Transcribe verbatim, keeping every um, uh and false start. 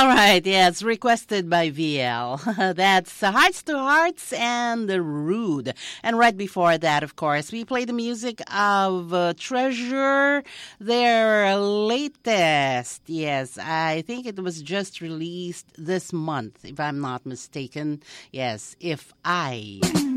All right, yes, requested by V L. That's uh, Hearts to Hearts and the Rude. And right before that, of course, we played the music of uh, Treasure, their latest. Yes, I think it was just released this month, if I'm not mistaken. Yes, If I.